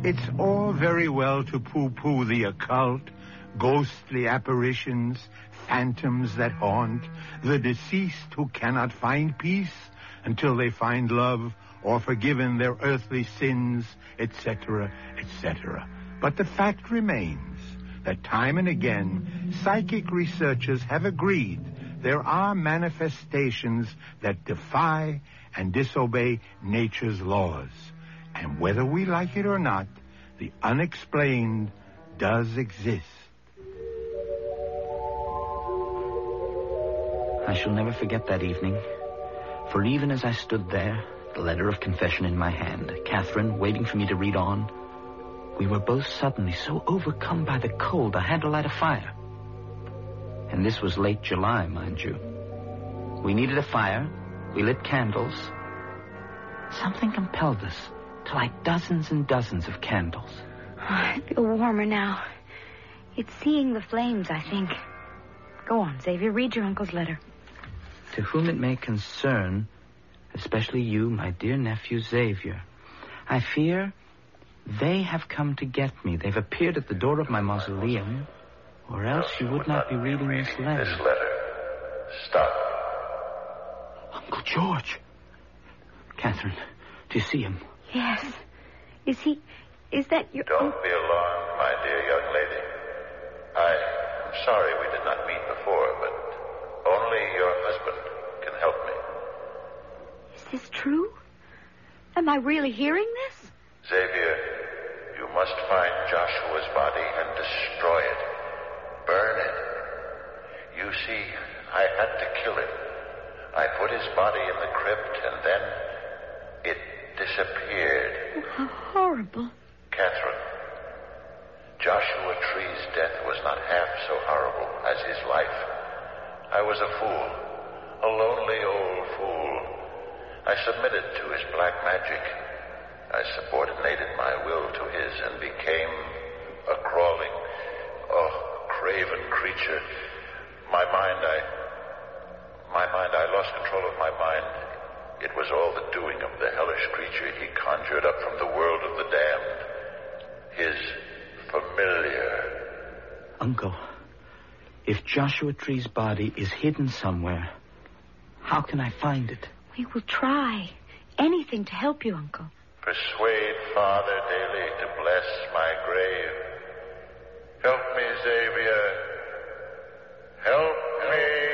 It's all very well to pooh-pooh the occult, ghostly apparitions, phantoms that haunt, the deceased who cannot find peace until they find love or forgiven their earthly sins, etc., etc. But the fact remains that time and again, psychic researchers have agreed there are manifestations that defy and disobey nature's laws. And whether we like it or not, the unexplained does exist. I shall never forget that evening. For even as I stood there, the letter of confession in my hand, Catherine waiting for me to read on, we were both suddenly so overcome by the cold I had to light a fire. And this was late July, mind you. We needed a fire. We lit candles. Something compelled us to light dozens and dozens of candles. Oh, I feel warmer now. It's seeing the flames, I think. Go on, Xavier. Read your uncle's letter. To whom it may concern, especially you, my dear nephew Xavier, I fear they have come to get me. They've appeared at the door of my mausoleum, or else you would not be reading this letter. This letter. Stop. Uncle George. Catherine, do you see him? Yes. Is that your... Don't be alarmed, my dear young lady. I'm sorry we did not meet before, but only your husband can help me. Is this true? Am I really hearing this? Xavier, you must find Joshua's body and destroy it. Burn it. You see, I had to kill him. I put his body in the crypt and then it disappeared. Oh, how horrible. Catherine, Joshua Tree's death was not half so horrible as his life. I was a fool, a lonely old fool. I submitted to his black magic. I subordinated my will to his and became a crawling, craven creature. I lost control of my mind. It was all the doing of the hellish creature he conjured up from the world of the damned. His familiar. Uncle, if Joshua Tree's body is hidden somewhere, how can I find it? We will try. Anything to help you, Uncle. Persuade Father daily to bless my grave. Help me, Xavier. Help me.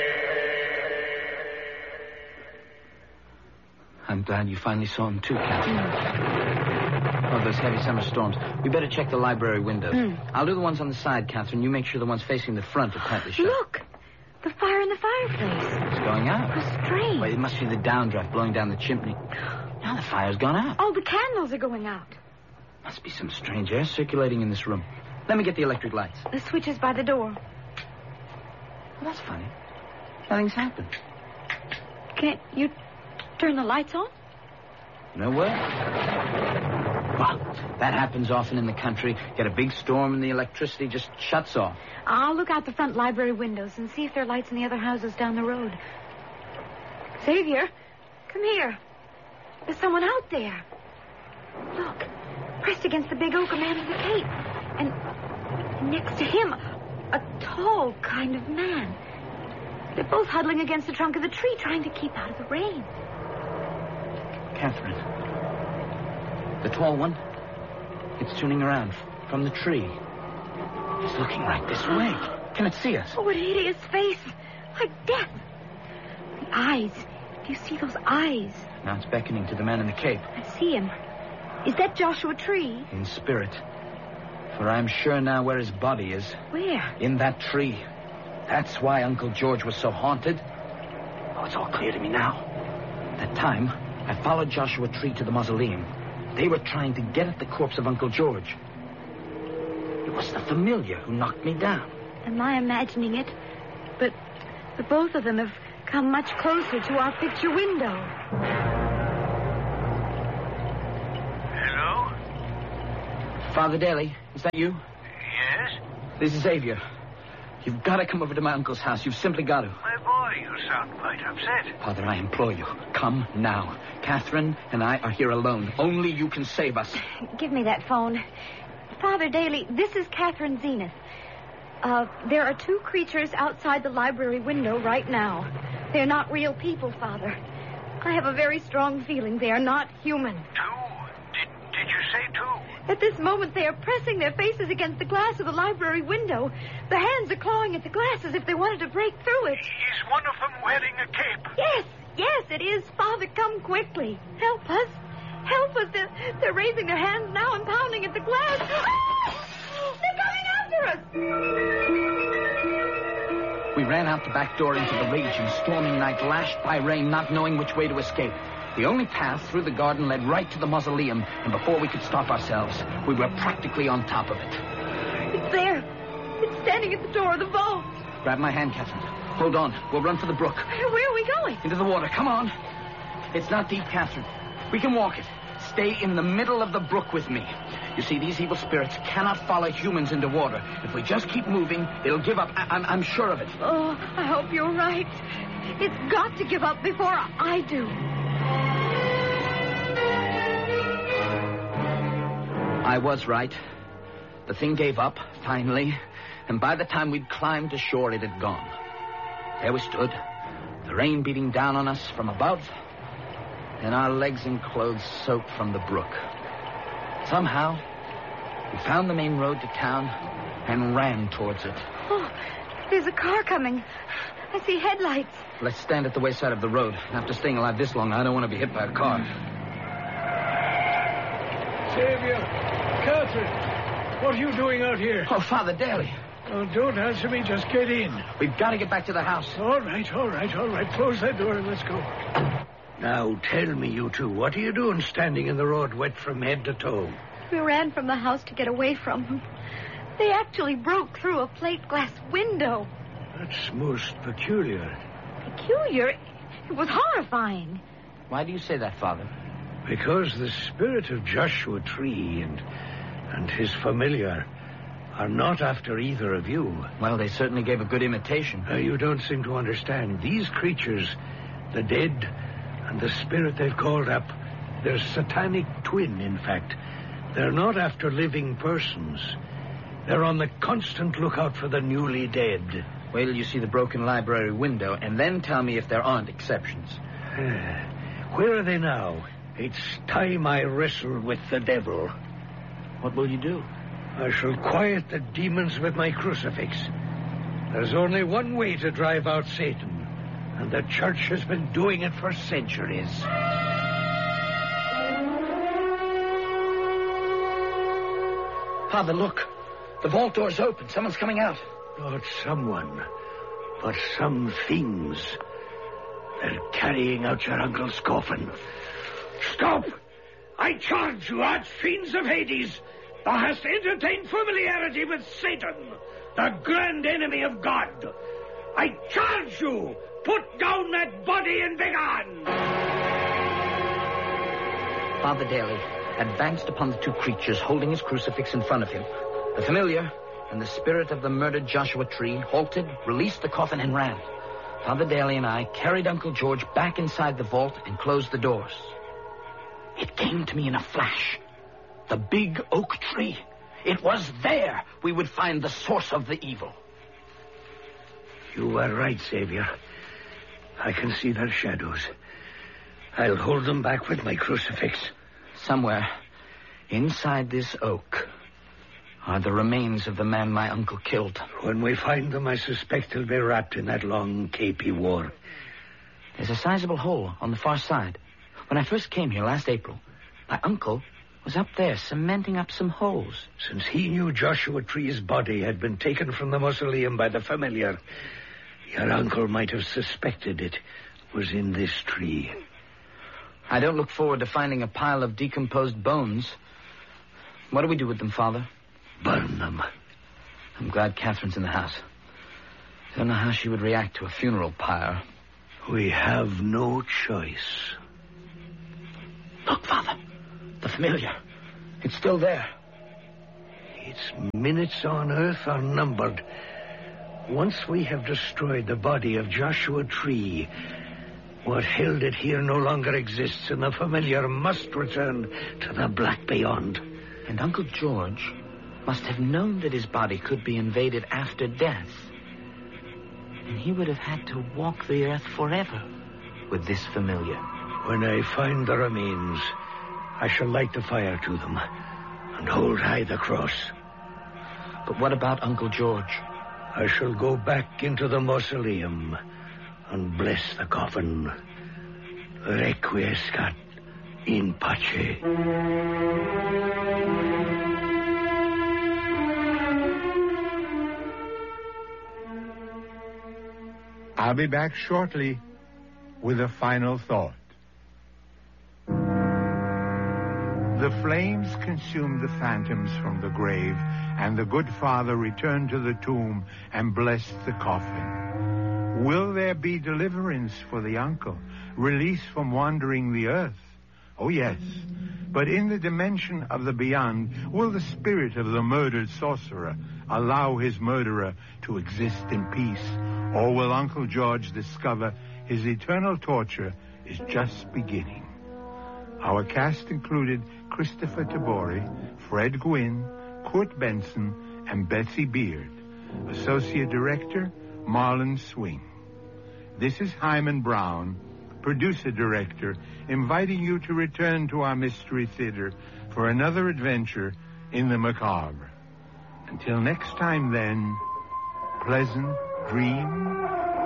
I'm glad you finally saw him too, Catherine. Oh, those heavy summer storms. We better check the library windows. I'll do the ones on the side, Catherine. You make sure the ones facing the front are tightly shut. Look! The fire in the fireplace. It's going out. How strange. Wait, it must be the downdraft blowing down the chimney. Now the fire's gone out. All the candles are going out. Must be some strange air circulating in this room. Let me get the electric lights. The switch is by the door. Well, that's funny. Nothing's happened. Can't you turn the lights on? No way. Well, that happens often in the country. Get a big storm and the electricity just shuts off. I'll look out the front library windows and see if there are lights in the other houses down the road. Xavier, come here. There's someone out there. Look, pressed against the big oak, a man in a cape. And next to him, a tall kind of man. They're both huddling against the trunk of the tree, trying to keep out of the rain. Catherine. The tall one. It's turning around from the tree. It's looking right this way. Can it see us? Oh, what a hideous face. Like death. The eyes. Do you see those eyes? Now it's beckoning to the man in the cape. I see him. Is that Joshua Tree? In spirit. For I'm sure now where his body is. Where? In that tree. That's why Uncle George was so haunted. Oh, it's all clear to me now. That time, I followed Joshua Tree to the mausoleum. They were trying to get at the corpse of Uncle George. It was the familiar who knocked me down. Am I imagining it? But the both of them have come much closer to our picture window. Hello? Father Daly, is that you? Yes? This is Xavier. You've got to come over to my uncle's house. You've simply got to. My boy, you sound quite upset. Father, I implore you, come now. Catherine and I are here alone. Only you can save us. Give me that phone. Father Daly, this is Catherine Zenith. There are 2 creatures outside the library window right now. They're not real people, Father. I have a very strong feeling they are not human. 2? Did you say 2? At this moment, they are pressing their faces against the glass of the library window. The hands are clawing at the glass as if they wanted to break through it. Is one of them wearing a cape? Yes, it is. Father, come quickly. Help us. Help us. They're raising their hands now and pounding at the glass. Ah! They're coming after us. We ran out the back door into the raging, storming night, lashed by rain, not knowing which way to escape. The only path through the garden led right to the mausoleum, and before we could stop ourselves, we were practically on top of it. It's there. It's standing at the door of the vault. Grab my hand, Catherine. Hold on. We'll run for the brook. Where are we going? Into the water. Come on. It's not deep, Catherine. We can walk it. Stay in the middle of the brook with me. You see, these evil spirits cannot follow humans into water. If we just keep moving, it'll give up. I'm sure of it. Oh, I hope you're right. It's got to give up before I do. I was right. The thing gave up, finally, and by the time we'd climbed to shore, it had gone. There we stood, the rain beating down on us from above, and our legs and clothes soaked from the brook. Somehow, we found the main road to town and ran towards it. Oh, there's a car coming. I see headlights. Let's stand at the wayside of the road. After staying alive this long, I don't want to be hit by a car. Xavier, Catherine, what are you doing out here? Oh, Father Daly. Oh, don't answer me. Just get in. We've got to get back to the house. All right. Close that door and let's go. Now, tell me, you 2, what are you doing standing in the road wet from head to toe? We ran from the house to get away from them. They actually broke through a plate glass window. That's most peculiar. Peculiar? It was horrifying. Why do you say that, Father? Because the spirit of Joshua Tree and his familiar are not after either of you. Well, they certainly gave a good imitation. You don't seem to understand. These creatures, the dead and the spirit they've called up, they're satanic twin, in fact. They're not after living persons. They're on the constant lookout for the newly dead. Wait till you see the broken library window, and then tell me if there aren't exceptions. Where are they now? It's time I wrestle with the devil. What will you do? I shall quiet the demons with my crucifix. There's only one way to drive out Satan, and the church has been doing it for centuries. Father, look. The vault door's open. Someone's coming out. Not someone, but some things. They're carrying out your uncle's coffin. Stop! I charge you, arch-fiends of Hades. Thou hast entertained familiarity with Satan, the grand enemy of God. I charge you, put down that body and begone! Father Daly advanced upon the 2 creatures, holding his crucifix in front of him. The familiar and the spirit of the murdered Joshua Tree halted, released the coffin, and ran. Father Daly and I carried Uncle George back inside the vault and closed the doors. It came to me in a flash. The big oak tree. It was there we would find the source of the evil. You were right, Xavier. I can see their shadows. I'll hold them back with my crucifix. Somewhere inside this oak are the remains of the man my uncle killed. When we find them, I suspect they'll be wrapped in that long cape he wore. There's a sizable hole on the far side. When I first came here last April, my uncle was up there cementing up some holes. Since he knew Joshua Tree's body had been taken from the mausoleum by the familiar, your uncle might have suspected it was in this tree. I don't look forward to finding a pile of decomposed bones. What do we do with them, Father? Burn them. I'm glad Catherine's in the house. Don't know how she would react to a funeral pyre. We have no choice. Look, Father. The familiar. It's still there. Its minutes on Earth are numbered. Once we have destroyed the body of Joshua Tree, what held it here no longer exists, and the familiar must return to the black beyond. And Uncle George must have known that his body could be invaded after death. And he would have had to walk the earth forever with this familiar. When I find the remains, I shall light the fire to them and hold high the cross. But what about Uncle George? I shall go back into the mausoleum and bless the coffin. Requiescat in pace. I'll be back shortly with a final thought. The flames consumed the phantoms from the grave, and the good father returned to the tomb and blessed the coffin. Will there be deliverance for the uncle, release from wandering the earth? Oh, yes. But in the dimension of the beyond, will the spirit of the murdered sorcerer allow his murderer to exist in peace? Or will Uncle George discover his eternal torture is just beginning? Our cast included Christopher Tabori, Fred Gwynn, Kurt Benson, and Betsy Beard. Associate Director, Marlon Swing. This is Hyman Brown, Producer-Director, inviting you to return to our Mystery Theater for another adventure in the macabre. Until next time, then, pleasant dreams.